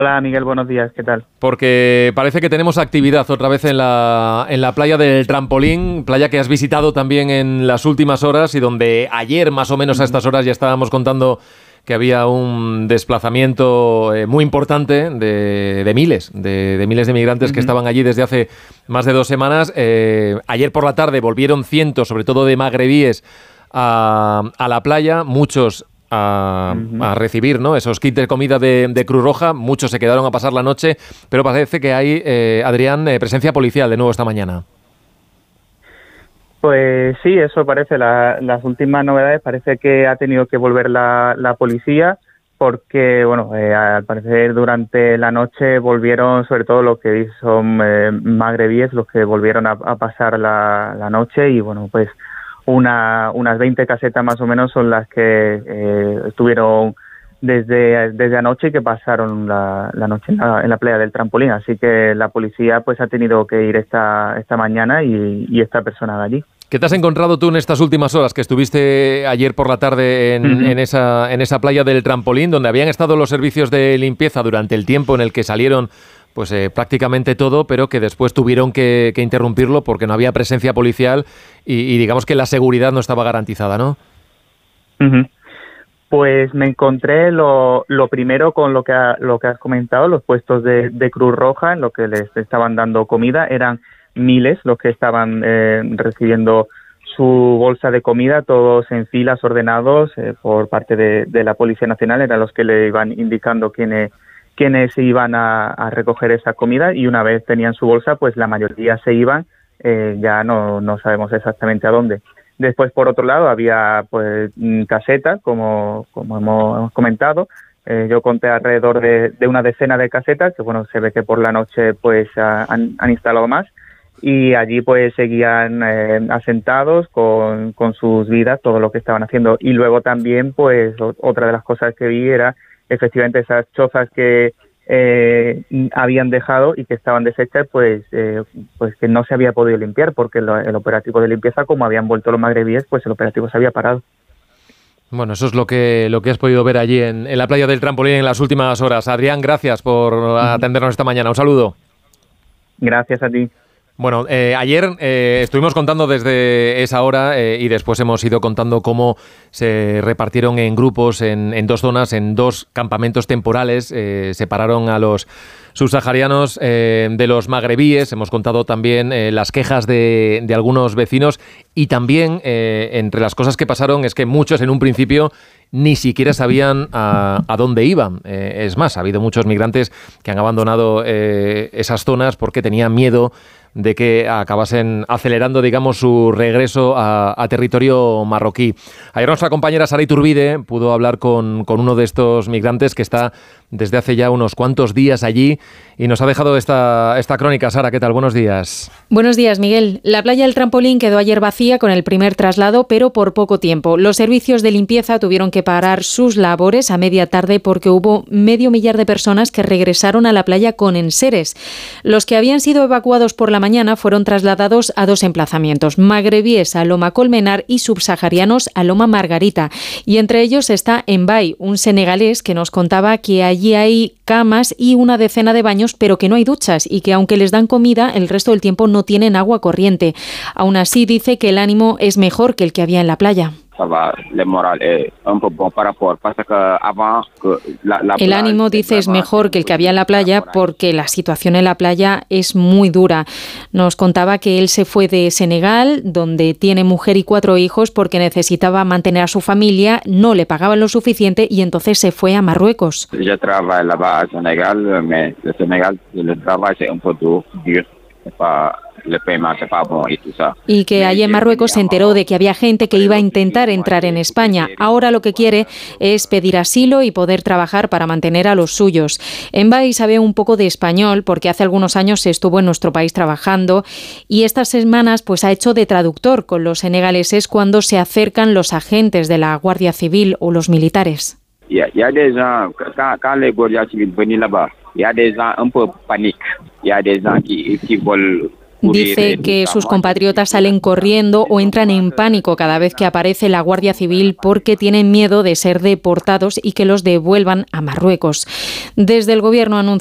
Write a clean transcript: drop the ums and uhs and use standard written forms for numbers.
Hola Miguel, buenos días, ¿qué tal? Porque parece que tenemos actividad otra vez en la playa del Trampolín, playa que has visitado también en las últimas horas y donde ayer más o menos a estas horas ya estábamos contando que había un desplazamiento muy importante de miles de migrantes que estaban allí desde hace más de 2 semanas. Ayer por la tarde volvieron cientos, sobre todo de magrebíes, a la playa, muchos a recibir, ¿no?, esos kits de comida de Cruz Roja. Muchos se quedaron a pasar la noche, pero parece que hay, Adrián, presencia policial de nuevo esta mañana. Pues sí, eso parece. Las últimas novedades parece que ha tenido que volver la policía porque, bueno, al parecer durante la noche volvieron, sobre todo los que son magrebíes, los que volvieron a pasar la noche y, bueno, pues unas 20 casetas más o menos son las que estuvieron desde anoche y que pasaron la noche en la playa del Trampolín. Así que la policía pues ha tenido que ir esta mañana y esta persona de allí. ¿Qué te has encontrado tú en estas últimas horas que estuviste ayer por la tarde en esa playa del Trampolín, donde habían estado los servicios de limpieza durante el tiempo en el que salieron pues prácticamente todo, pero que después tuvieron que interrumpirlo porque no había presencia policial y digamos que la seguridad no estaba garantizada, ¿no? Pues me encontré lo primero con lo que has comentado, los puestos de Cruz Roja, en lo que les estaban dando comida. Eran miles los que estaban recibiendo su bolsa de comida, todos en filas ordenados por parte de la Policía Nacional. Eran los que le iban indicando quiénes se iban a recoger esa comida, y una vez tenían su bolsa, pues la mayoría se iban, ya no sabemos exactamente a dónde. Después, por otro lado, había pues casetas, como hemos comentado. Yo conté alrededor de una decena de casetas, que bueno, se ve que por la noche pues han instalado más, y allí pues seguían asentados con sus vidas, todo lo que estaban haciendo. Y luego también pues otra de las cosas que vi era efectivamente esas chozas que habían dejado y que estaban deshechas, pues que no se había podido limpiar porque el operativo de limpieza, como habían vuelto los magrebíes, pues el operativo se había parado. Bueno, eso es lo que has podido ver allí en la playa del Trampolín en las últimas horas. Adrián, gracias por atendernos esta mañana. Un saludo. Gracias a ti. Bueno, ayer estuvimos contando desde esa hora y después hemos ido contando cómo se repartieron en grupos en 2 zonas, en 2 campamentos temporales. Separaron a los subsaharianos de los magrebíes. Hemos contado también las quejas de algunos vecinos, y también entre las cosas que pasaron es que muchos en un principio ni siquiera sabían a dónde iban. Es más, ha habido muchos migrantes que han abandonado esas zonas porque tenían miedo de que acabasen acelerando, digamos, su regreso a territorio marroquí. Ayer nuestra compañera Sara Iturbide pudo hablar con uno de estos migrantes que está desde hace ya unos cuantos días allí y nos ha dejado esta crónica. Sara, ¿qué tal? Buenos días. Buenos días, Miguel. La playa del Trampolín quedó ayer vacía con el primer traslado, pero por poco tiempo. Los servicios de limpieza tuvieron que parar sus labores a media tarde porque hubo 500.000 de personas que regresaron a la playa con enseres. Los que habían sido evacuados por la mañana fueron trasladados a 2 emplazamientos, magrebíes a Loma Colmenar y subsaharianos a Loma Margarita. Y entre ellos está Mbay, un senegalés que nos contaba que allí hay camas y una decena de baños, pero que no hay duchas y que aunque les dan comida, el resto del tiempo no tienen agua corriente. Aún así, dice que el ánimo es mejor que el que había en la playa. El ánimo, dice, es mejor que el que había en la playa porque la situación en la playa es muy dura. Nos contaba que él se fue de Senegal, donde tiene mujer y 4 hijos, porque necesitaba mantener a su familia, no le pagaban lo suficiente y entonces se fue a Marruecos. Yo trabajo là-bas a Senegal, mais le Sénégal, le trabajo es un poco duro. Y que allí en Marruecos se enteró de que había gente que iba a intentar entrar en España. Ahora lo que quiere es pedir asilo y poder trabajar para mantener a los suyos. Mbay sabe un poco de español porque hace algunos años estuvo en nuestro país trabajando y estas semanas pues ha hecho de traductor con los senegaleses cuando se acercan los agentes de la Guardia Civil o los militares. Il y a des gens, quand les guardias civiles venaient là-bas, il y a des gens un peu paniques. Il y a des gens qui veulent Dice que sus compatriotas salen corriendo o entran en pánico cada vez que aparece la Guardia Civil porque tienen miedo de ser deportados y que los devuelvan a Marruecos. Desde el Gobierno